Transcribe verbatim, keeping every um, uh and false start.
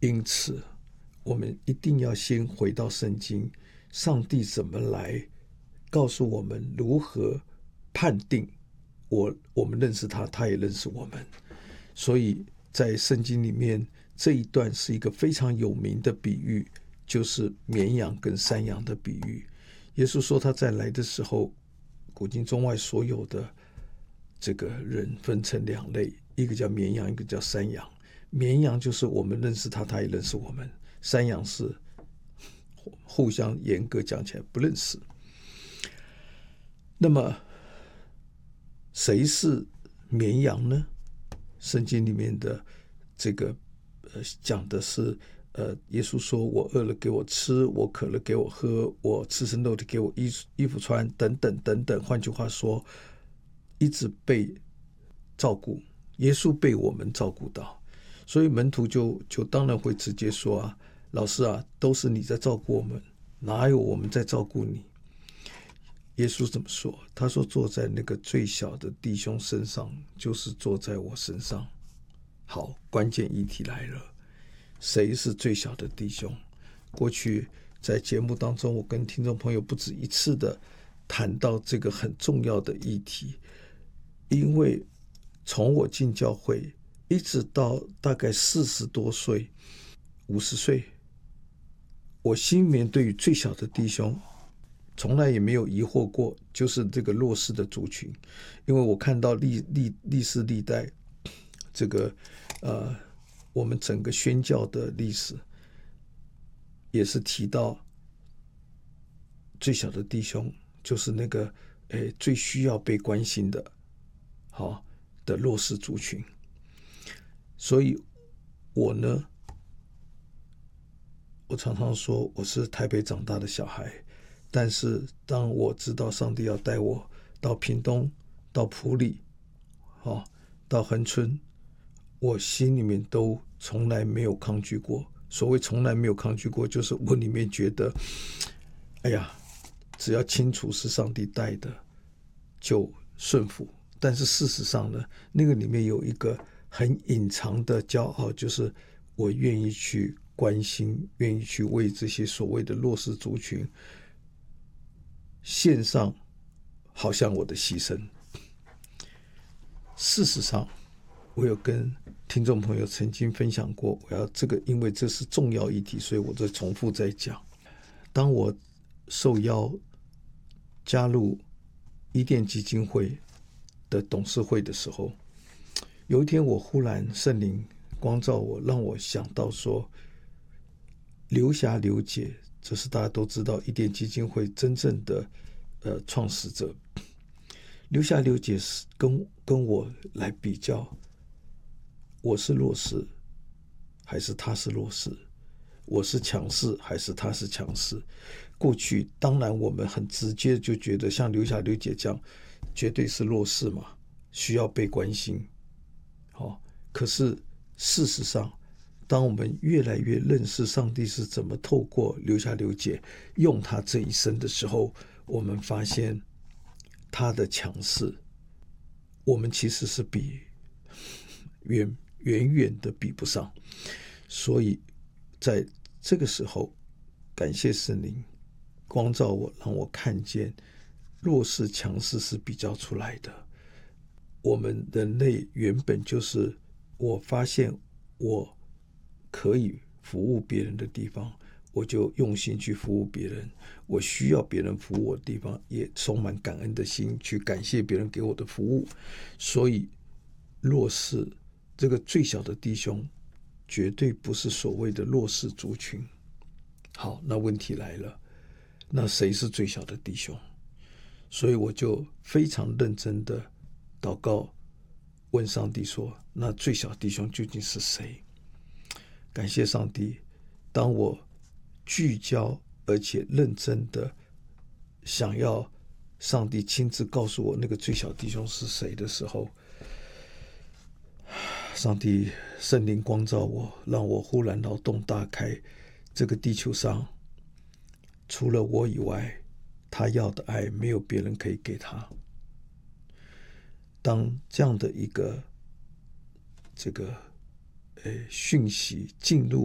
因此我们一定要先回到圣经，上帝怎么来告诉我们如何判定我我们认识他，他也认识我们。所以在圣经里面这一段是一个非常有名的比喻，就是绵羊跟山羊的比喻。耶稣说他再来的时候，古今中外所有的这个人分成两类，一个叫绵羊，一个叫山羊。绵羊就是我们认识他，他也认识我们；山羊是互相严格讲起来不认识。那么谁是绵羊呢？圣经里面的这个呃讲的是呃，耶稣说我饿了给我吃，我渴了给我喝，我赤身露体给我衣衣服穿，等等等等。换句话说，一直被照顾，耶稣被我们照顾到，所以门徒就就当然会直接说啊，老师啊，都是你在照顾我们，哪有我们在照顾你？耶稣怎么说？他说坐在那个最小的弟兄身上，就是坐在我身上。好，关键议题来了，谁是最小的弟兄？过去在节目当中，我跟听众朋友不止一次的谈到这个很重要的议题，因为从我进教会一直到大概四十多岁、五十岁，我心里面对于最小的弟兄从来也没有疑惑过，就是这个弱势的族群。因为我看到历历历史历代这个呃我们整个宣教的历史，也是提到最小的弟兄就是那个诶最需要被关心的好的弱势族群。所以我呢，我常常说我是台北长大的小孩，但是当我知道上帝要带我到屏东、到埔里、哦、到恒春，我心里面都从来没有抗拒过。所谓从来没有抗拒过，就是我里面觉得，哎呀，只要清楚是上帝带的，就顺服。但是事实上呢，那个里面有一个很隐藏的骄傲，就是我愿意去关心，愿意去为这些所谓的弱势族群献上好像我的牺牲。事实上我有跟听众朋友曾经分享过，我要这个因为这是重要议题，所以我再重复再讲。当我受邀加入伊甸基金会的董事会的时候，有一天我忽然圣灵光照我，让我想到说，刘霞刘姐，这是大家都知道伊甸基金会真正的呃创始者。刘霞刘姐是跟跟我来比较，我是弱势还是她是弱势？我是强势还是她是强势？过去当然我们很直接就觉得像刘霞刘姐这样绝对是弱势嘛，需要被关心。哦，可是事实上当我们越来越认识上帝是怎么透过刘霞刘姐用她这一生的时候，我们发现她的强势我们其实是比远远远的比不上。所以在这个时候感谢圣灵光照我，让我看见弱势强势是比较出来的。我们人类原本就是我发现我可以服务别人的地方，我就用心去服务别人，我需要别人服务我的地方，也充满感恩的心去感谢别人给我的服务。所以弱势这个最小的弟兄绝对不是所谓的弱势族群。好，那问题来了，那谁是最小的弟兄？所以我就非常认真的祷告，问上帝说，那最小弟兄究竟是谁？感谢上帝，当我聚焦而且认真的想要上帝亲自告诉我那个最小弟兄是谁的时候，上帝圣灵光照我，让我忽然脑洞大开，这个地球上除了我以外，他要的爱没有别人可以给他。当这样的一个这个呃讯息进入